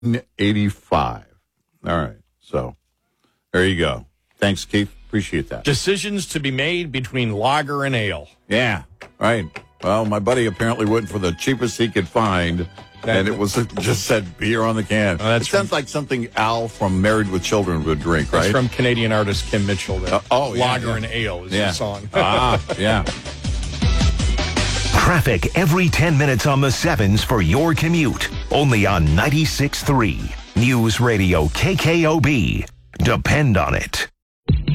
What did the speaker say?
85. All right. So there you go. Thanks, Keith. Appreciate that. Decisions to be made between lager and ale. Yeah. Right. Well, my buddy apparently went for the cheapest he could find. And it just said beer on the can. It sounds like something Al from Married with Children would drink, right? That's from Canadian artist Kim Mitchell. Lager and Ale is the song. Yeah. Traffic every 10 minutes on the 7s for your commute. Only on 96.3 News Radio KKOB. Depend on it.